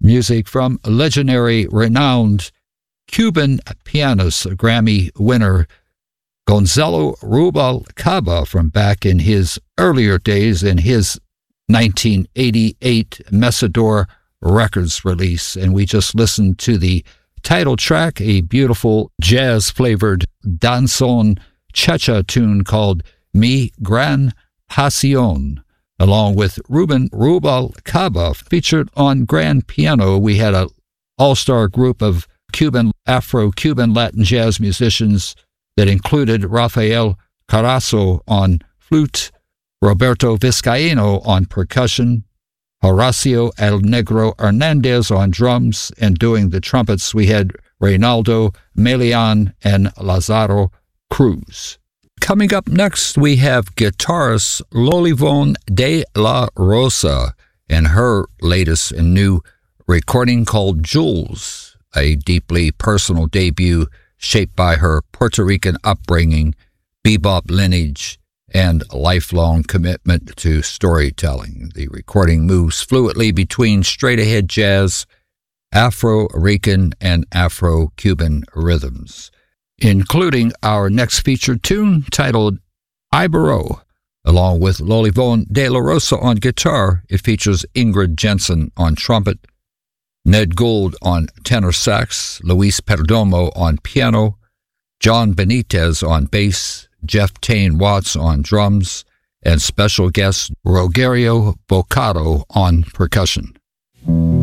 music from legendary, renowned Cuban pianist, Grammy winner Gonzalo Rubalcaba from back in his earlier days in his 1988 Mesador Records release. And we just listened to the title track, a beautiful jazz-flavored danzón cha-cha tune called Mi Gran Pasión. Along with Ruben Rubalcaba, featured on grand piano, we had an all-star group of Afro-Cuban Latin jazz musicians that included Rafael Carazo on flute, Roberto Vizcaíno on percussion, Horacio El Negro Hernandez on drums, and doing the trumpets we had Reynaldo Melian and Lazaro Cruz. Coming up next, we have guitarist Lolivon de la Rosa and her latest and new recording called Jules, a deeply personal debut shaped by her Puerto Rican upbringing, bebop lineage, and lifelong commitment to storytelling. The recording moves fluidly between straight-ahead jazz, Afro-Rican, and Afro-Cuban rhythms, including our next featured tune titled Ibero. Along with Lolivon de la Rosa on guitar, it features Ingrid Jensen on trumpet, Ned Gould on tenor sax, Luis Perdomo on piano, John Benitez on bass, Jeff Tane Watts on drums, and special guest Rogerio Bocado on percussion.